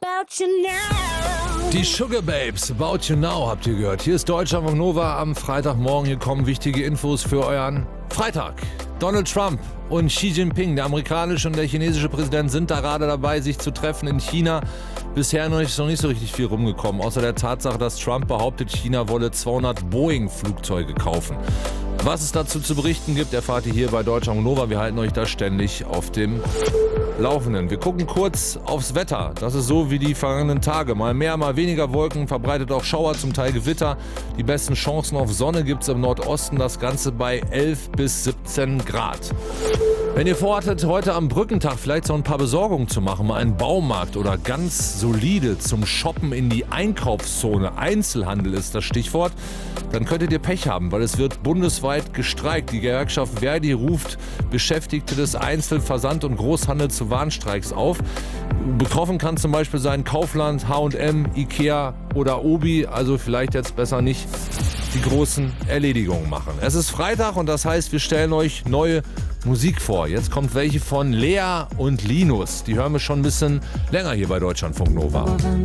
Die Sugar Babes, About You Now, habt ihr gehört. Hier ist Deutschlandfunk Nova am Freitagmorgen. Hier kommen wichtige Infos für euren Freitag. Donald Trump und Xi Jinping, der amerikanische und der chinesische Präsident, sind da gerade dabei, sich zu treffen in China. Bisher ist noch nicht so richtig viel rumgekommen, außer der Tatsache, dass Trump behauptet, China wolle 200 Boeing-Flugzeuge kaufen. Was es dazu zu berichten gibt, erfahrt ihr hier bei Deutschlandfunk Nova. Wir halten euch da ständig auf dem Laufenden. Wir gucken kurz aufs Wetter. Das ist so wie die vergangenen Tage. Mal mehr, mal weniger Wolken, verbreitet auch Schauer, zum Teil Gewitter. Die besten Chancen auf Sonne gibt es im Nordosten. Das Ganze bei 11 bis 17 Grad. Wenn ihr vorhattet, heute am Brückentag vielleicht so ein paar Besorgungen zu machen, mal einen Baumarkt oder ganz solide zum Shoppen in die Einkaufszone, Einzelhandel ist das Stichwort, dann könntet ihr Pech haben, weil es wird bundesweit gestreikt. Die Gewerkschaft Verdi ruft Beschäftigte des Einzel-, Versand- und Großhandels zu Warnstreiks auf. Betroffen kann zum Beispiel sein Kaufland, H&M, Ikea oder Obi, also vielleicht jetzt besser nicht die großen Erledigungen machen. Es ist Freitag und das heißt, wir stellen euch neue Musik vor. Jetzt kommt welche von Lea und Linus. Die hören wir schon ein bisschen länger hier bei Deutschlandfunk Nova.